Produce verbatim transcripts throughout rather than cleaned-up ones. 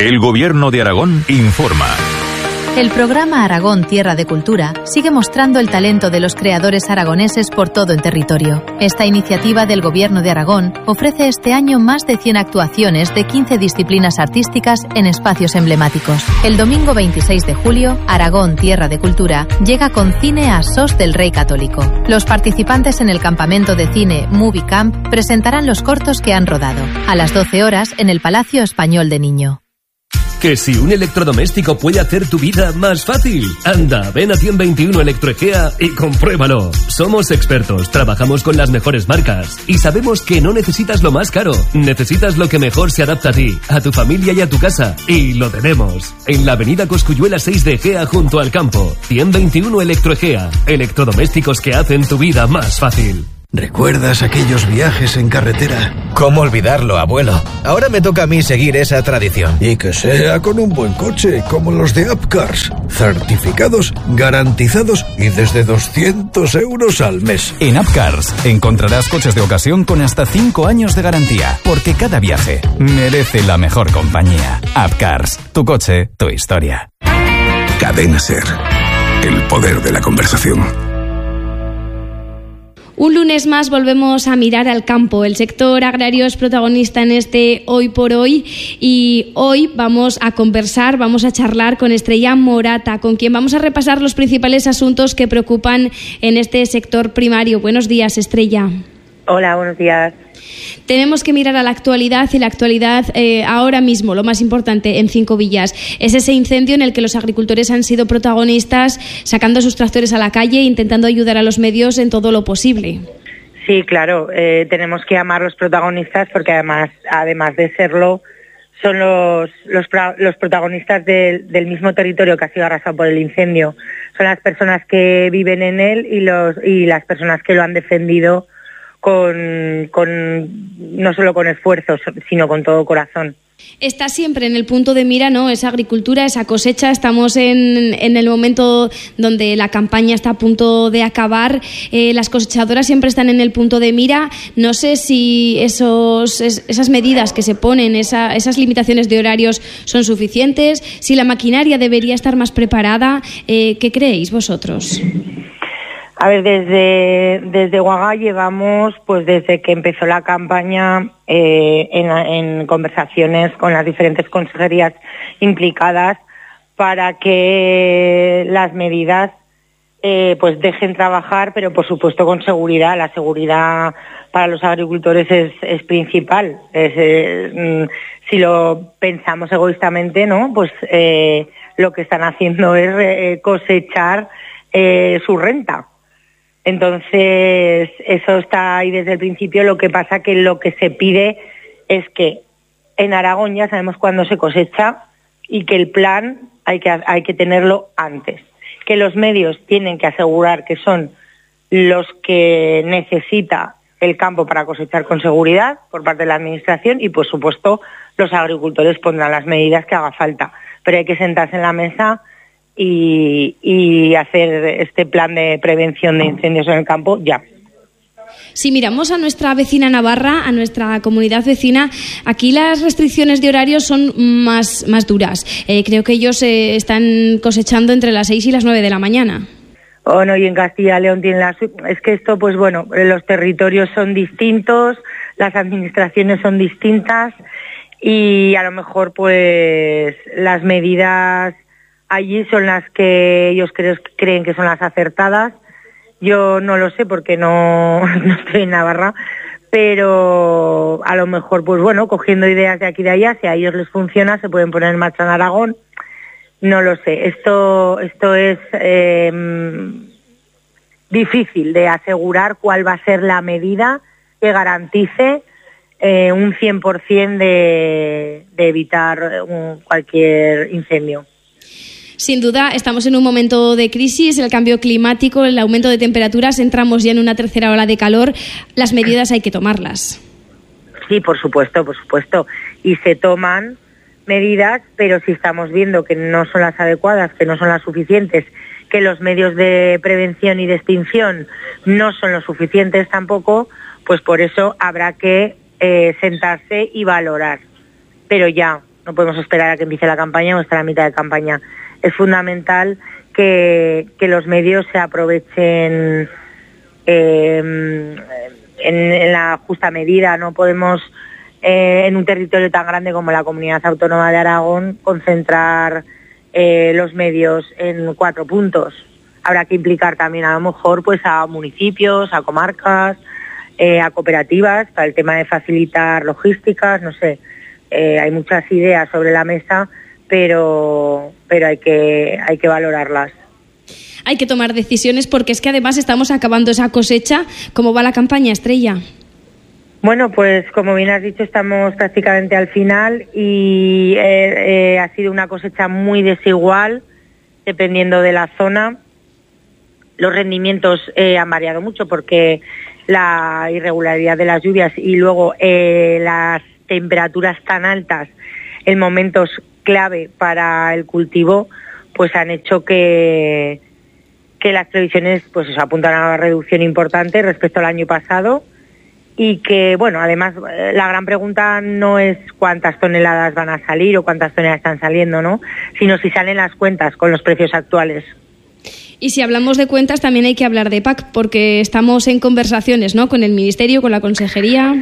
El Gobierno de Aragón informa. El programa Aragón Tierra de Cultura sigue mostrando el talento de los creadores aragoneses por todo el territorio. Esta iniciativa del Gobierno de Aragón ofrece este año más de cien actuaciones de quince disciplinas artísticas en espacios emblemáticos. El domingo veintiséis de julio, Aragón Tierra de Cultura llega con cine a Sos del Rey Católico. Los participantes en el campamento de cine Movie Camp presentarán los cortos que han rodado, a las doce horas en el Palacio Español de Niño. Que si un electrodoméstico puede hacer tu vida más fácil. Anda, ven a ciento veintiuno Electroegea y compruébalo. Somos expertos, trabajamos con las mejores marcas y sabemos que no necesitas lo más caro. Necesitas lo que mejor se adapta a ti, a tu familia y a tu casa. Y lo tenemos. En la avenida Cosculluela seis de Egea junto al campo. ciento veintiuno Electroegea. Electrodomésticos que hacen tu vida más fácil. ¿Recuerdas aquellos viajes en carretera? ¿Cómo olvidarlo, abuelo? Ahora me toca a mí seguir esa tradición. Y que sea con un buen coche, como los de Apcars. Certificados, garantizados y desde doscientos euros al mes. En Apcars encontrarás coches de ocasión con hasta cinco años de garantía, porque cada viaje merece la mejor compañía. Apcars, tu coche, tu historia. Cadena Ser, el poder de la conversación. Un lunes más volvemos a mirar al campo. El sector agrario es protagonista en este Hoy por Hoy y hoy vamos a conversar, vamos a charlar con Estrella Morata, con quien vamos a repasar los principales asuntos que preocupan en este sector primario. Buenos días, Estrella. Hola, buenos días. Tenemos que mirar a la actualidad y la actualidad eh, ahora mismo, lo más importante en Cinco Villas, es ese incendio en el que los agricultores han sido protagonistas, sacando sus tractores a la calle e intentando ayudar a los medios en todo lo posible. Sí, claro, eh, tenemos que amar a los protagonistas porque además, además de serlo, son los, los, los protagonistas de, del mismo territorio que ha sido arrasado por el incendio. Son las personas que viven en él y, los, y las personas que lo han defendido Con, con no solo con esfuerzo, sino con todo corazón. Está siempre en el punto de mira, ¿no? Esa agricultura, esa cosecha. Estamos en, en el momento donde la campaña está a punto de acabar. Eh, las cosechadoras siempre están en el punto de mira. No sé si esos, es, esas medidas que se ponen, esa, esas limitaciones de horarios son suficientes, si la maquinaria debería estar más preparada. Eh, ¿Qué creéis vosotros? A ver, desde, desde Guagá llevamos, pues desde que empezó la campaña, eh, en, en conversaciones con las diferentes consejerías implicadas para que las medidas eh, pues dejen trabajar, pero por supuesto con seguridad. La seguridad para los agricultores es, es principal. Es, eh, si lo pensamos egoístamente, ¿no? Pues eh, lo que están haciendo es eh, cosechar eh, su renta. Entonces, eso está ahí desde el principio. Lo que pasa que lo que se pide es que en Aragón ya sabemos cuándo se cosecha y que el plan hay que, hay que tenerlo antes. Que los medios tienen que asegurar que son los que necesita el campo para cosechar con seguridad por parte de la Administración y, por supuesto, los agricultores pondrán las medidas que haga falta. Pero hay que sentarse en la mesa Y, y hacer este plan de prevención de incendios en el campo ya. Si miramos a nuestra vecina Navarra, a nuestra comunidad vecina, aquí las restricciones de horarios son más, más duras. Eh, creo que ellos eh, están cosechando entre las seis y las nueve de la mañana. Oh, no, y en Castilla y León tienen las... Es que esto, pues bueno, los territorios son distintos, las administraciones son distintas y a lo mejor pues las medidas allí son las que ellos creo, creen que son las acertadas. Yo no lo sé porque no, no estoy en Navarra, pero a lo mejor, pues bueno, cogiendo ideas de aquí y de allá, si a ellos les funciona, se pueden poner en marcha en Aragón. No lo sé. Esto, esto es eh, difícil de asegurar cuál va a ser la medida que garantice eh, un cien por ciento de, de evitar un, cualquier incendio. Sin duda, estamos en un momento de crisis, el cambio climático, el aumento de temperaturas, entramos ya en una tercera ola de calor. Las medidas hay que tomarlas. Sí, por supuesto, por supuesto. Y se toman medidas, pero si estamos viendo que no son las adecuadas, que no son las suficientes, que los medios de prevención y de extinción no son los suficientes tampoco, pues por eso habrá que eh, sentarse y valorar. Pero ya, no podemos esperar a que empiece la campaña o estar a mitad de campaña. Es fundamental que, que los medios se aprovechen eh, en, en la justa medida. No podemos, eh, en un territorio tan grande como la Comunidad Autónoma de Aragón, concentrar eh, los medios en cuatro puntos. Habrá que implicar también a lo mejor pues a municipios, a comarcas, eh, a cooperativas para el tema de facilitar logísticas, no sé. Eh, hay muchas ideas sobre la mesa, pero pero hay que hay que valorarlas. Hay que tomar decisiones porque es que además estamos acabando esa cosecha. ¿Cómo va la campaña, Estrella? Bueno, pues como bien has dicho, estamos prácticamente al final y eh, eh, ha sido una cosecha muy desigual, dependiendo de la zona. Los rendimientos eh, han variado mucho porque la irregularidad de las lluvias y luego eh, las temperaturas tan altas en momentos clave para el cultivo, pues han hecho que, que las previsiones pues eso, apuntan a una reducción importante respecto al año pasado y que, bueno, además la gran pregunta no es cuántas toneladas van a salir o cuántas toneladas están saliendo, ¿no? Sino si salen las cuentas con los precios actuales. Y si hablamos de cuentas, también hay que hablar de P A C, porque estamos en conversaciones, ¿no?, con el Ministerio, con la Consejería.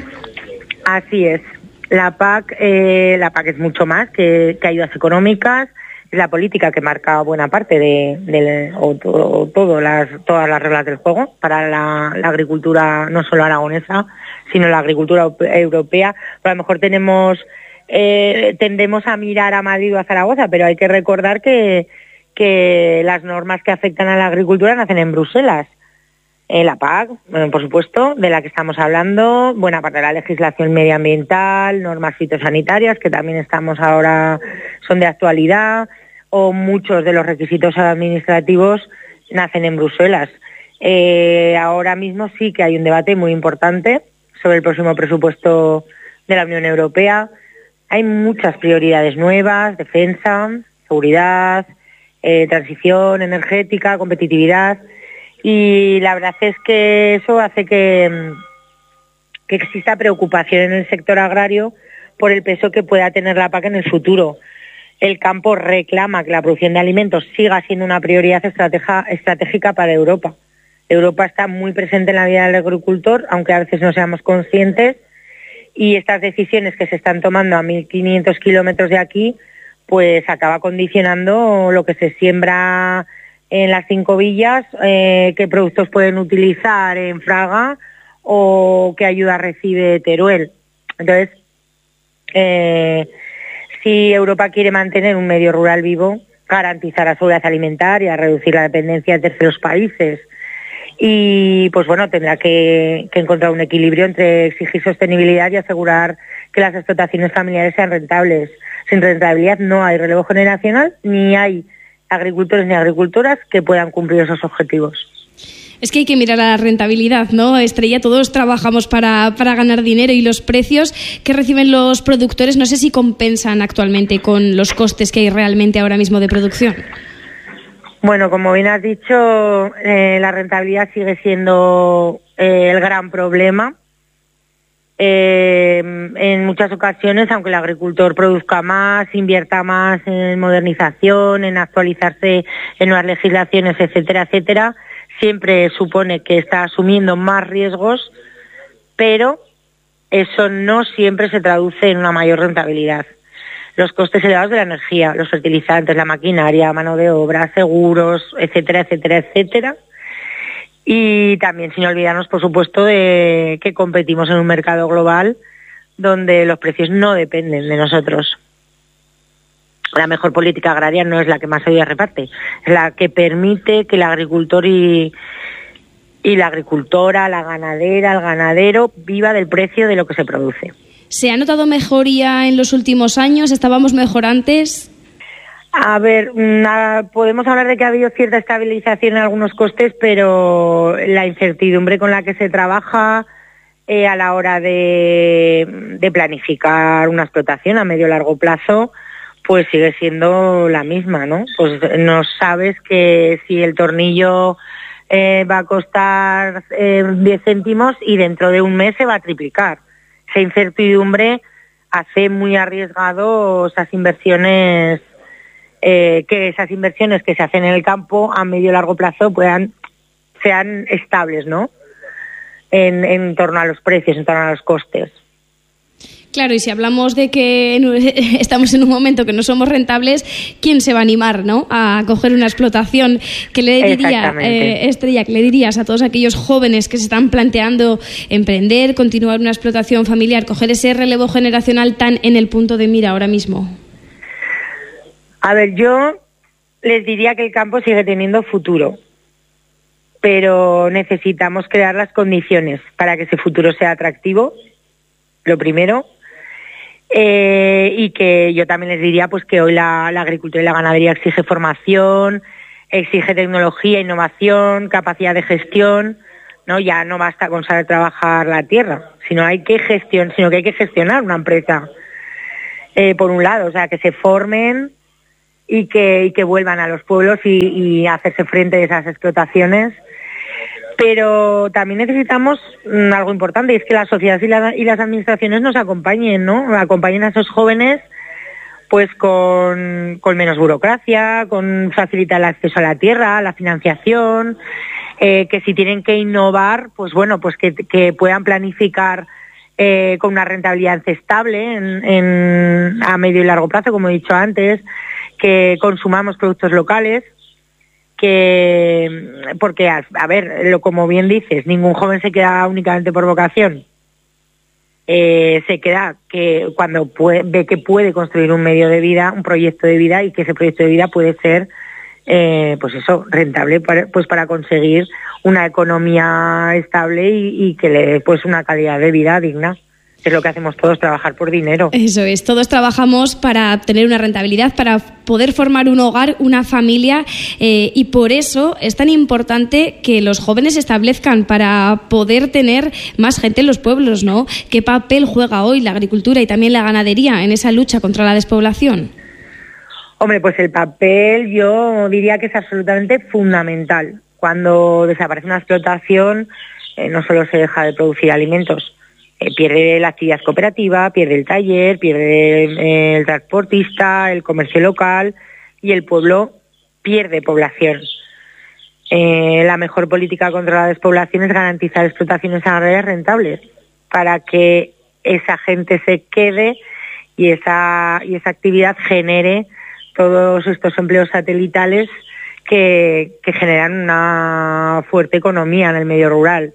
Así es. La P A C, eh, la P A C es mucho más que, que ayudas económicas, es la política que marca buena parte de, de o, o todo las, todas las reglas del juego para la, la agricultura no solo aragonesa, sino la agricultura europea. Pero a lo mejor tenemos eh, tendemos a mirar a Madrid o a Zaragoza, pero hay que recordar que que las normas que afectan a la agricultura nacen en Bruselas. Eh, la P A C, bueno, por supuesto, de la que estamos hablando, buena parte de la legislación medioambiental, normas fitosanitarias, que también estamos ahora, son de actualidad, o muchos de los requisitos administrativos nacen en Bruselas. Eh, ahora mismo sí que hay un debate muy importante sobre el próximo presupuesto de la Unión Europea. Hay muchas prioridades nuevas: defensa, seguridad, Eh, transición energética, competitividad, y la verdad es que eso hace que, que exista preocupación en el sector agrario por el peso que pueda tener la P A C en el futuro. El campo reclama que la producción de alimentos siga siendo una prioridad estrategia, estratégica para Europa. Europa está muy presente en la vida del agricultor, aunque a veces no seamos conscientes, y estas decisiones que se están tomando a mil quinientos kilómetros de aquí pues acaba condicionando lo que se siembra en las cinco villas, eh, qué productos pueden utilizar en Fraga o qué ayuda recibe Teruel. Entonces, eh, si Europa quiere mantener un medio rural vivo, garantizar la seguridad alimentaria, reducir la dependencia de terceros países y, pues bueno, tendrá que, que encontrar un equilibrio entre exigir sostenibilidad y asegurar que las explotaciones familiares sean rentables. Sin rentabilidad no hay relevo generacional, ni hay agricultores ni agricultoras que puedan cumplir esos objetivos. Es que hay que mirar a la rentabilidad, ¿no, Estrella? Todos trabajamos para, para ganar dinero y los precios que reciben los productores no sé si compensan actualmente con los costes que hay realmente ahora mismo de producción. Bueno, como bien has dicho, eh, la rentabilidad sigue siendo eh, el gran problema. Eh, en muchas ocasiones, aunque el agricultor produzca más, invierta más en modernización, en actualizarse en nuevas legislaciones, etcétera, etcétera, siempre supone que está asumiendo más riesgos, pero eso no siempre se traduce en una mayor rentabilidad. Los costes elevados de la energía, los fertilizantes, la maquinaria, mano de obra, seguros, etcétera, etcétera, etcétera. Y también sin olvidarnos, por supuesto, de que competimos en un mercado global donde los precios no dependen de nosotros. La mejor política agraria no es la que más ayuda reparte, es la que permite que el agricultor y, y la agricultora, la ganadera, el ganadero viva del precio de lo que se produce. ¿Se ha notado mejoría en los últimos años? ¿Estábamos mejor antes? A ver, na, podemos hablar de que ha habido cierta estabilización en algunos costes, pero la incertidumbre con la que se trabaja eh, a la hora de, de planificar una explotación a medio o largo plazo, pues sigue siendo la misma, ¿no? Pues no sabes que si el tornillo eh, va a costar eh, diez céntimos y dentro de un mes se va a triplicar. Esa incertidumbre hace muy arriesgado esas inversiones, eh, que esas inversiones que se hacen en el campo a medio y largo plazo puedan sean estables, ¿no? En, en torno a los precios, en torno a los costes. Claro, y si hablamos de que estamos en un momento que no somos rentables, ¿quién se va a animar, ¿no?, a coger una explotación? ¿Qué le diría, eh, Estrella, qué le dirías a todos aquellos jóvenes que se están planteando emprender, continuar una explotación familiar, coger ese relevo generacional tan en el punto de mira ahora mismo? A ver, yo les diría que el campo sigue teniendo futuro, pero necesitamos crear las condiciones para que ese futuro sea atractivo, lo primero. Eh, y que yo también les diría pues que hoy la, la agricultura y la ganadería exige formación, exige tecnología, innovación, capacidad de gestión, ¿no? Ya no basta con saber trabajar la tierra, sino hay que gestión, sino que hay que gestionar una empresa, eh, por un lado, o sea, que se formen y que, y que vuelvan a los pueblos y, y hacerse frente a esas explotaciones. Pero también necesitamos mm, algo importante, y es que la sociedad y, la, y las administraciones nos acompañen, ¿no? Acompañen a esos jóvenes pues con, con menos burocracia, con facilitar el acceso a la tierra, a la financiación, eh, que si tienen que innovar, pues bueno, pues que, que puedan planificar eh, con una rentabilidad estable en, en, a medio y largo plazo, como he dicho antes, que consumamos productos locales. Que, porque, a, a ver, lo, como bien dices, ningún joven se queda únicamente por vocación. Eh, se queda que cuando puede, ve que puede construir un medio de vida, un proyecto de vida, y que ese proyecto de vida puede ser, eh, pues eso, rentable, para, pues para conseguir una economía estable y, y que le dé pues una calidad de vida digna. Es lo que hacemos todos, trabajar por dinero. Eso es, todos trabajamos para obtener una rentabilidad, para poder formar un hogar, una familia, eh, y por eso es tan importante que los jóvenes se establezcan para poder tener más gente en los pueblos, ¿no? ¿Qué papel juega hoy la agricultura y también la ganadería en esa lucha contra la despoblación? Hombre, pues el papel yo diría que es absolutamente fundamental. Cuando desaparece una explotación, eh, no solo se deja de producir alimentos, pierde la actividad cooperativa, pierde el taller, pierde el transportista, el comercio local, y el pueblo pierde población. Eh, la mejor política contra la despoblación es garantizar explotaciones agrarias rentables para que esa gente se quede y esa, y esa actividad genere todos estos empleos satelitales que, que generan una fuerte economía en el medio rural.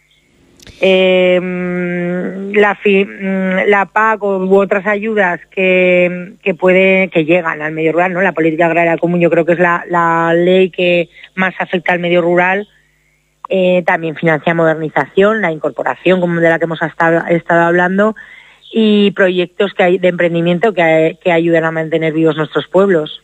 Eh, la, fi, la P A C u otras ayudas que, que puede que llegan al medio rural, ¿no? La política agraria común yo creo que es la, la ley que más afecta al medio rural. Eh, también financia modernización, la incorporación, como de la que hemos estado, estado hablando, y proyectos que hay de emprendimiento que, que ayudan a mantener vivos nuestros pueblos.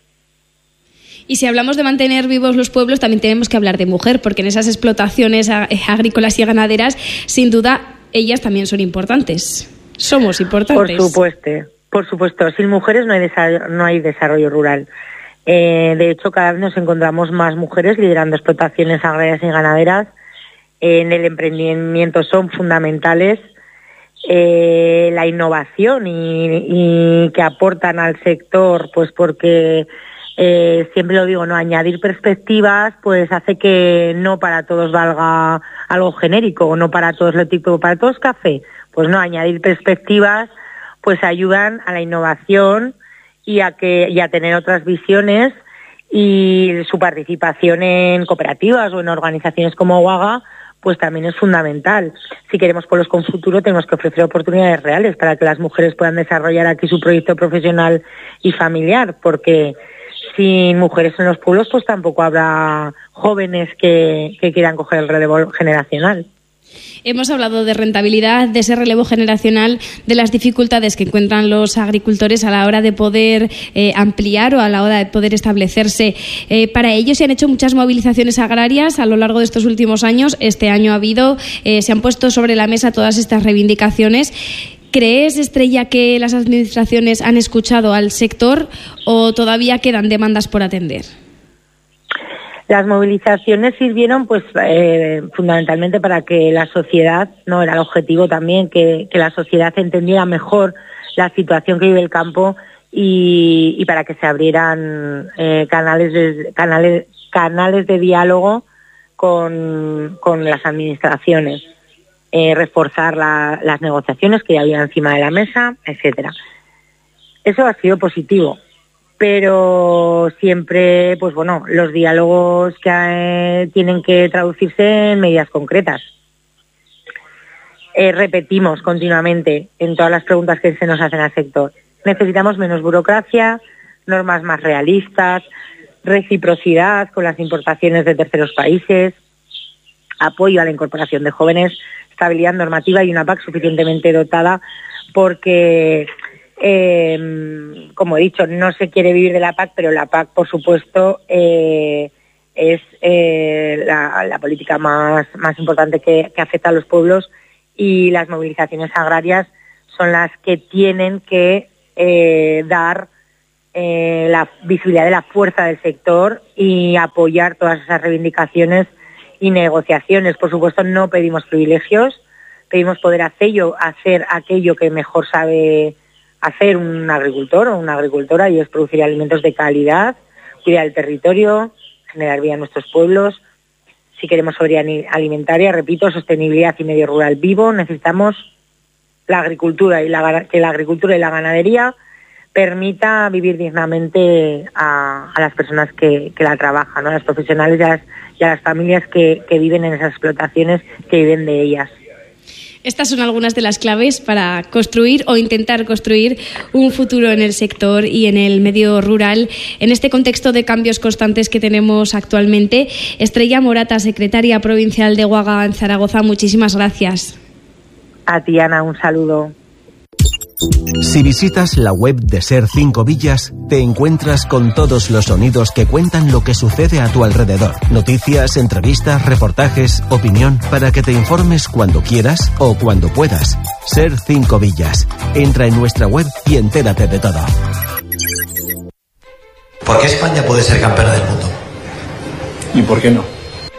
Y si hablamos de mantener vivos los pueblos, también tenemos que hablar de mujer, porque en esas explotaciones agrícolas y ganaderas, sin duda, ellas también son importantes. Somos importantes. Por supuesto, por supuesto. Sin mujeres no hay desarrollo, no hay desarrollo rural. Eh, de hecho, cada vez nos encontramos más mujeres liderando explotaciones agrarias y ganaderas. En el emprendimiento son fundamentales. Eh, la innovación y, y que aportan al sector, pues porque... Eh, siempre lo digo, no añadir perspectivas pues hace que no para todos valga algo genérico, o no para todos lo tipo, para todos café, pues no, añadir perspectivas pues ayudan a la innovación y a que y a tener otras visiones, y su participación en cooperativas o en organizaciones como Waga pues también es fundamental. Si queremos pueblos con futuro, tenemos que ofrecer oportunidades reales para que las mujeres puedan desarrollar aquí su proyecto profesional y familiar, porque sin mujeres en los pueblos, pues tampoco habrá jóvenes que, que quieran coger el relevo generacional. Hemos hablado de rentabilidad, de ese relevo generacional, de las dificultades que encuentran los agricultores a la hora de poder eh, ampliar o a la hora de poder establecerse. Eh, para ello se han hecho muchas movilizaciones agrarias a lo largo de estos últimos años. Este año ha habido, eh, se han puesto sobre la mesa todas estas reivindicaciones. ¿Crees, Estrella, que las administraciones han escuchado al sector o todavía quedan demandas por atender? Las movilizaciones sirvieron pues eh, fundamentalmente para que la sociedad, no era el objetivo también, que, que la sociedad entendiera mejor la situación que vive el campo y, y para que se abrieran eh, canales de, canales canales de diálogo con, con las administraciones, eh, reforzar la, las negociaciones que ya había encima de la mesa, etcétera. Eso ha sido positivo, pero siempre, pues bueno, los diálogos que eh, tienen que traducirse en medidas concretas. Eh, repetimos continuamente en todas las preguntas que se nos hacen al sector. Necesitamos menos burocracia, normas más realistas, reciprocidad con las importaciones de terceros países, apoyo a la incorporación de jóvenes, estabilidad normativa y una P A C suficientemente dotada porque, eh, como he dicho, no se quiere vivir de la P A C, pero la P A C, por supuesto, eh, es eh, la, la política más, más importante que, que afecta a los pueblos y las movilizaciones agrarias son las que tienen que eh, dar eh, la visibilidad de la fuerza del sector y apoyar todas esas reivindicaciones y negociaciones. Por supuesto, no pedimos privilegios, pedimos poder hacer, hacer aquello que mejor sabe hacer un agricultor o una agricultora, y es producir alimentos de calidad, cuidar el territorio, generar vida en nuestros pueblos. Si queremos soberanía alimentaria, repito, sostenibilidad y medio rural vivo, necesitamos la agricultura y la, que la agricultura y la ganadería permita vivir dignamente a, a las personas que, que la trabajan, ¿no? A los profesionales y a las, y a las familias que, que viven en esas explotaciones, que viven de ellas. Estas son algunas de las claves para construir o intentar construir un futuro en el sector y en el medio rural en este contexto de cambios constantes que tenemos actualmente. Estrella Morata, secretaria provincial de UAGA en Zaragoza, muchísimas gracias. A ti, Ana, un saludo. Si visitas la web de Ser Cinco Villas, te encuentras con todos los sonidos que cuentan lo que sucede a tu alrededor. Noticias, entrevistas, reportajes, opinión, para que te informes cuando quieras o cuando puedas. Ser Cinco Villas. Entra en nuestra web y entérate de todo. ¿Por qué España puede ser campeona del mundo? ¿Y por qué no?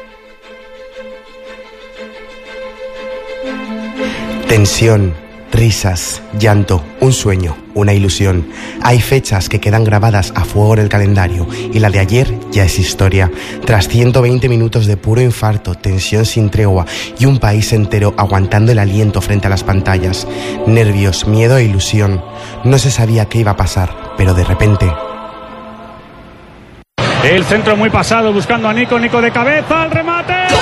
Tensión, risas, llanto, un sueño, una ilusión. Hay fechas que quedan grabadas a fuego en el calendario y la de ayer ya es historia. Tras ciento veinte minutos de puro infarto, tensión sin tregua y un país entero aguantando el aliento frente a las pantallas. Nervios, miedo e ilusión. No se sabía qué iba a pasar, pero de repente... El centro muy pasado buscando a Nico, Nico de cabeza, al remate.